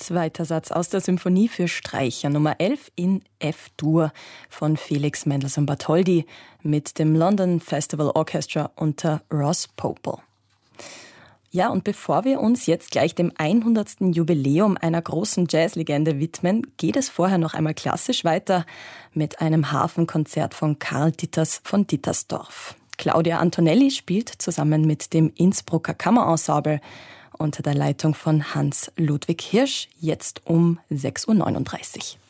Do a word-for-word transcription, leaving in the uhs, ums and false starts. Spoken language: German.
Zweiter Satz aus der Symphonie für Streicher Nummer elf in F-Dur von Felix Mendelssohn Bartholdy mit dem London Festival Orchestra unter Ross Popel. Ja, und bevor wir uns jetzt gleich dem hundertsten Jubiläum einer großen Jazzlegende widmen, geht es vorher noch einmal klassisch weiter mit einem Hafenkonzert von Karl Ditters von Dittersdorf. Claudia Antonelli spielt zusammen mit dem Innsbrucker Kammerensemble unter der Leitung von Hans Ludwig Hirsch, jetzt um sechs Uhr neununddreißig.